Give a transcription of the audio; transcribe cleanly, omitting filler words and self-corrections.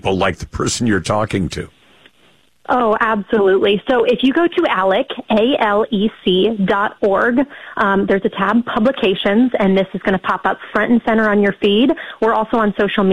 people like the person you're talking to? Oh, absolutely. So if you go to ALEC, ALEC.org, there's a tab, Publications, and this is going to pop up front and center on your feed. We're also on social media.